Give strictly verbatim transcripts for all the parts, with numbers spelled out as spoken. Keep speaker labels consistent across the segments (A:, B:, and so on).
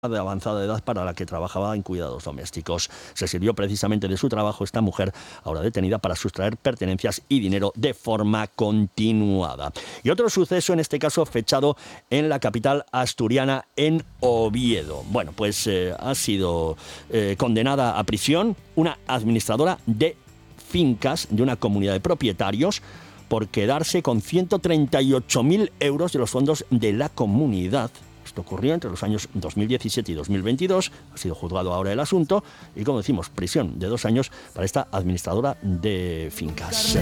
A: de avanzada edad para la que trabajaba en cuidados domésticos. Se sirvió precisamente de su trabajo esta mujer, ahora detenida, para sustraer pertenencias y dinero de forma continuada. Y otro suceso, en este caso fechado en la capital asturiana, en Oviedo. Bueno, pues eh, ha sido eh, condenada a prisión una administradora de fincas de una comunidad de propietarios por quedarse con ciento treinta y ocho mil euros de los fondos de la comunidad. Esto ocurrió entre los años dos mil diecisiete y dos mil veintidós, ha sido juzgado ahora el asunto y, como decimos, prisión de dos años para esta administradora de fincas.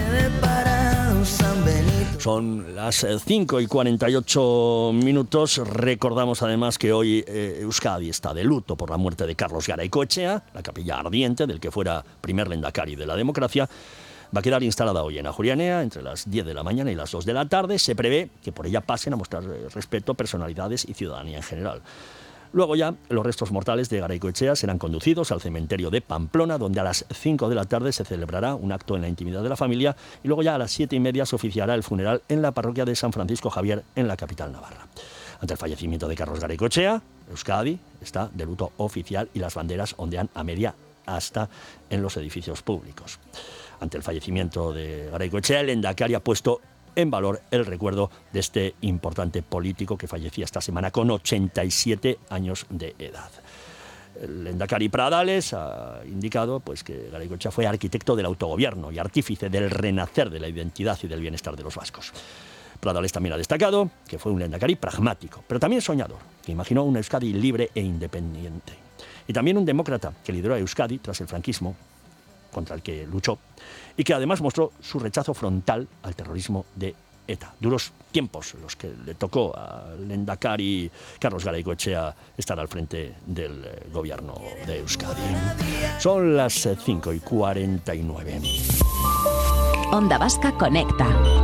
A: Son las cinco y cuarenta y ocho minutos. Recordamos además que hoy eh, Euskadi está de luto por la muerte de Carlos Garaikoetxea, la capilla ardiente del que fuera primer lehendakari de la democracia. Va a quedar instalada hoy en Ajuria Enea entre las diez de la mañana y las dos de la tarde. Se prevé que por ella pasen a mostrar respeto personalidades y ciudadanía en general. Luego ya los restos mortales de Garaikoetxea serán conducidos al cementerio de Pamplona, donde a las cinco de la tarde se celebrará un acto en la intimidad de la familia, y luego ya a las siete y media se oficiará el funeral en la parroquia de San Francisco Javier, en la capital navarra. Ante el fallecimiento de Carlos Garaikoetxea, Euskadi está de luto oficial y las banderas ondean a media asta en los edificios públicos. Ante el fallecimiento de Garaikoetxea, el lehendakari ha puesto en valor el recuerdo de este importante político que fallecía esta semana con ochenta y siete años de edad. El lehendakari Pradales ha indicado pues, que Garaikoetxea fue arquitecto del autogobierno y artífice del renacer de la identidad y del bienestar de los vascos. Pradales también ha destacado que fue un lehendakari pragmático, pero también soñador, que imaginó una Euskadi libre e independiente. Y también un demócrata que lideró a Euskadi tras el franquismo, contra el que luchó, y que además mostró su rechazo frontal al terrorismo de ETA. Duros tiempos los que le tocó al lehendakari Carlos Garaikoetxea estar al frente del gobierno de Euskadi. Son las cinco y cuarenta y nueve.
B: Onda Vasca Conecta.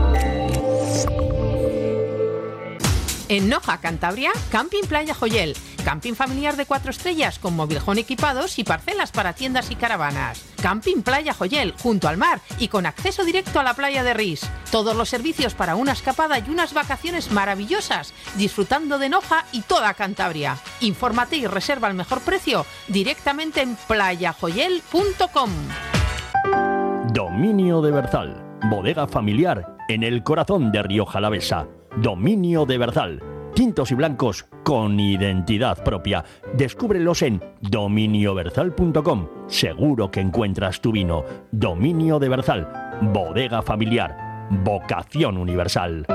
C: En Noja, Cantabria, Camping Playa Joyel. Camping familiar de cuatro estrellas con mobiljón equipados y parcelas para tiendas y caravanas. Camping Playa Joyel, junto al mar y con acceso directo a la playa de Ris. Todos los servicios para una escapada y unas vacaciones maravillosas, disfrutando de Noja y toda Cantabria. Infórmate y reserva al mejor precio directamente en playa joyel punto com.
A: Dominio de Berzal, bodega familiar en el corazón de Rioja Alavesa. Dominio de Berzal, tintos y blancos con identidad propia. Descúbrelos en dominio berzal punto com. Seguro que encuentras tu vino. Dominio de Berzal, bodega familiar, vocación universal.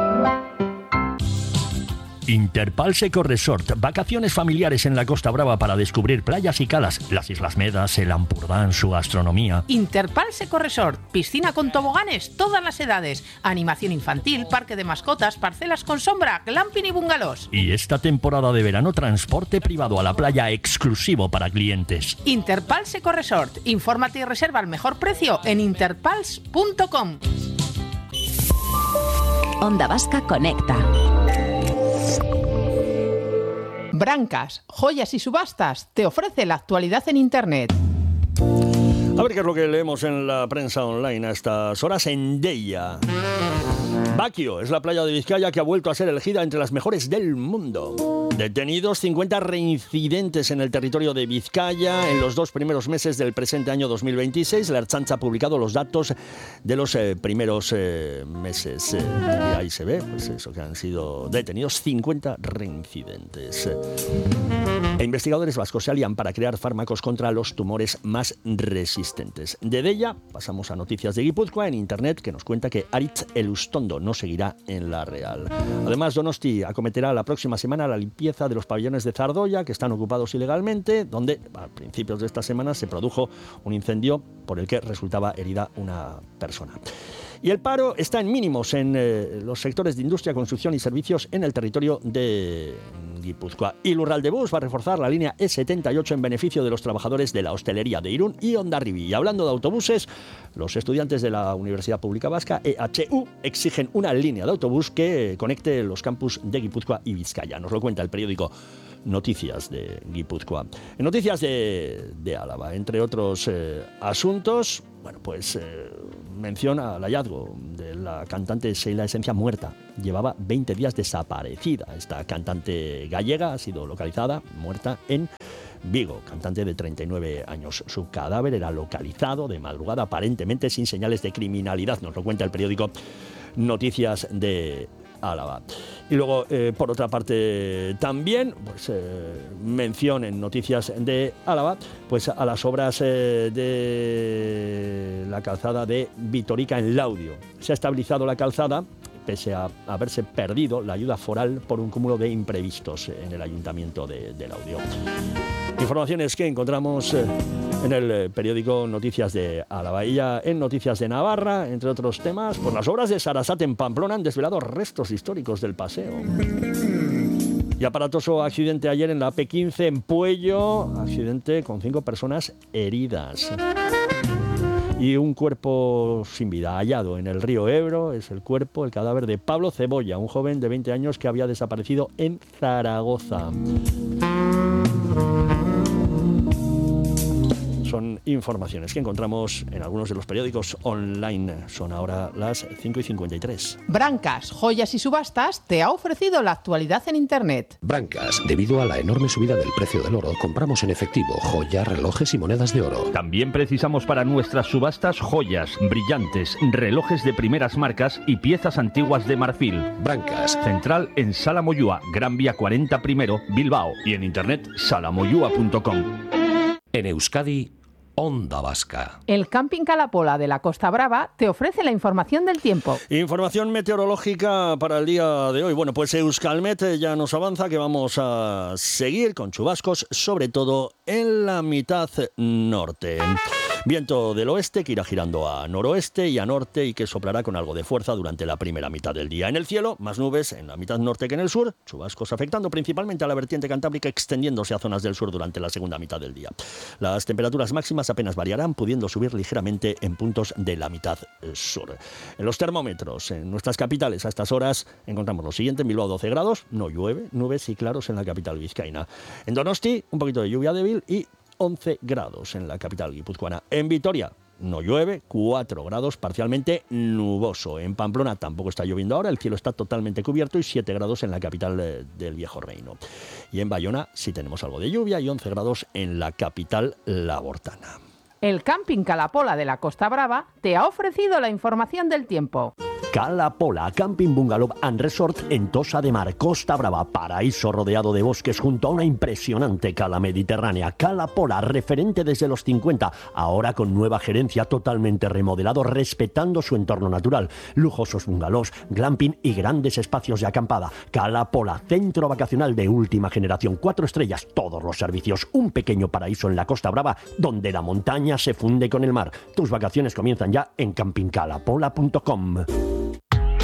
A: Interpals Eco Resort, vacaciones familiares en la Costa Brava para descubrir playas y calas, las Islas Medas, el Ampurdán, su gastronomía.
C: Interpals Eco Resort, piscina con toboganes, todas las edades, animación infantil, parque de mascotas, parcelas con sombra, glamping y bungalows.
A: Y esta temporada de verano, transporte privado a la playa exclusivo para clientes.
C: Interpals Eco Resort, infórmate y reserva al mejor precio en interpals punto com.
B: Onda Vasca Conecta.
C: Brancas, joyas y subastas te ofrece la actualidad en Internet.
A: A ver qué es lo que leemos en la prensa online a estas horas. Endaya. Baquio es la playa de Vizcaya que ha vuelto a ser elegida entre las mejores del mundo. Detenidos cincuenta reincidentes en el territorio de Vizcaya en los dos primeros meses del presente año dos mil veintiséis. La Ertzaintza ha publicado los datos de los eh, primeros eh, meses. Eh, y ahí se ve pues eso, que han sido detenidos cincuenta reincidentes. E investigadores vascos se alían para crear fármacos contra los tumores más resistentes. De Deia pasamos a noticias de Guipúzcoa en internet, que nos cuenta que Aritz Elustondo no seguirá en la Real. Además, Donosti acometerá la próxima semana la limpieza de los pabellones de Zardoya, que están ocupados ilegalmente, donde a principios de esta semana se produjo un incendio por el que resultaba herida una persona. Y el paro está en mínimos en eh, los sectores de industria, construcción y servicios en el territorio de Guipúzcoa. Y Lurraldebus va a reforzar la línea E setenta y ocho en beneficio de los trabajadores de la hostelería de Irún y Hondarribí. Y hablando de autobuses, los estudiantes de la Universidad Pública Vasca, E H U, exigen una línea de autobús que conecte los campus de Guipúzcoa y Vizcaya. Nos lo cuenta el periódico Noticias de Guipúzcoa. En Noticias de, de Álava, entre otros eh, asuntos, bueno, pues... Eh, mención al hallazgo de la cantante Sheila Esencia muerta. Llevaba veinte días desaparecida. Esta cantante gallega ha sido localizada muerta en Vigo, cantante de treinta y nueve años. Su cadáver era localizado de madrugada, aparentemente sin señales de criminalidad, nos lo cuenta el periódico Noticias de Álava. Y luego, eh, por otra parte, también, pues, eh, mención en Noticias de Álava, pues a las obras eh, de la calzada de Vitorica en Laudio. Se ha estabilizado la calzada, pese a haberse perdido la ayuda foral por un cúmulo de imprevistos en el ayuntamiento de, de Laudio. Informaciones que encontramos eh, en el periódico Noticias de Álava. Y ya en Noticias de Navarra, entre otros temas, pues las obras de Sarasate en Pamplona han desvelado restos históricos del paseo. Y aparatoso accidente ayer en la A P quince en Puello, accidente con cinco personas heridas. Y un cuerpo sin vida hallado en el río Ebro, es el cuerpo, el cadáver de Pablo Cebolla, un joven de veinte años que había desaparecido en Zaragoza. Son informaciones que encontramos en algunos de los periódicos online. Son ahora las cinco y cincuenta y tres.
C: Brancas, Joyas y Subastas te ha ofrecido la actualidad en Internet.
D: Brancas, debido a la enorme subida del precio del oro, compramos en efectivo joyas, relojes y monedas de oro.
E: También precisamos para nuestras subastas joyas, brillantes, relojes de primeras marcas y piezas antiguas de marfil.
D: Brancas.
E: Central en Sala Moyúa, Gran Vía cuarenta primero, Bilbao. Y en internet salamoyúa punto com.
D: En Euskadi, Onda Vasca.
C: El Camping Calapola de la Costa Brava te ofrece la información del tiempo.
A: Información meteorológica para el día de hoy. Bueno, pues Euskalmet ya nos avanza que vamos a seguir con chubascos, sobre todo en la mitad norte. Viento del oeste que irá girando a noroeste y a norte y que soplará con algo de fuerza durante la primera mitad del día. En el cielo, más nubes en la mitad norte que en el sur, chubascos afectando principalmente a la vertiente cantábrica, extendiéndose a zonas del sur durante la segunda mitad del día. Las temperaturas máximas apenas variarán, pudiendo subir ligeramente en puntos de la mitad sur. En los termómetros, en nuestras capitales a estas horas, encontramos lo siguiente: en Bilbao doce grados, no llueve, nubes y claros en la capital vizcaína. En Donosti, un poquito de lluvia débil y once grados en la capital guipuzcoana. En Vitoria no llueve, cuatro grados, parcialmente nuboso. En Pamplona tampoco está lloviendo ahora, el cielo está totalmente cubierto y siete grados en la capital eh, del Viejo Reino. Y en Bayona sí tenemos algo de lluvia y once grados en la capital labortana.
C: El Camping Calapola de la Costa Brava te ha ofrecido la información del tiempo.
F: Calapola, Camping Bungalow and Resort en Tossa de Mar, Costa Brava, paraíso rodeado de bosques junto a una impresionante cala mediterránea. Calapola, referente desde los cincuenta, ahora con nueva gerencia, totalmente remodelado, respetando su entorno natural. Lujosos bungalows, glamping y grandes espacios de acampada. Calapola, centro vacacional de última generación, cuatro estrellas, todos los servicios. Un pequeño paraíso en la Costa Brava, donde la montaña se funde con el mar. Tus vacaciones comienzan ya en camping calapola punto com.